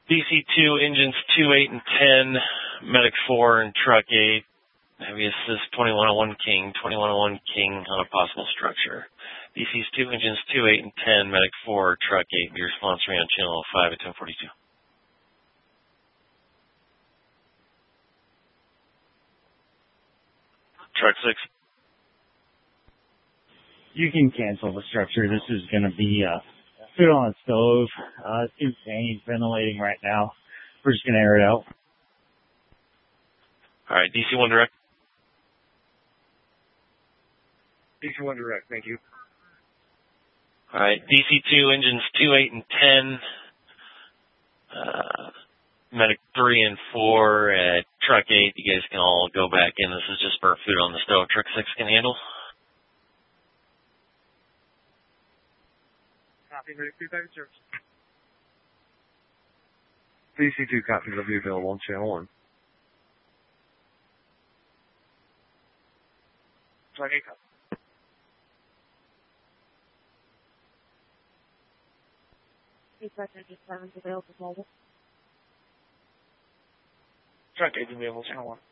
DC2, engines 2, 8, and 10, Medic 4, and Truck 8. Heavy assist 2101 King, 2101 King on a possible structure. DC's 2, engines 2, 8, and 10, Medic 4, Truck 8. Be response me on channel 5 at 1042. Truck 6. You can cancel the structure. This is going to be food on a stove. It's insane ventilating right now. We're just going to air it out. All right, DC1 direct. DC1 direct, thank you. All right, DC2, engines 2, 8, and 10. Medic 3 and 4 at Truck 8. You guys can all go back in. This is just for food on the stove. Truck 6 can handle. Copy, Medic 3 back in service. DC2 copies will be available on channel 1. Truck 8 copy. Available mobile. Truck 8 available channel 1.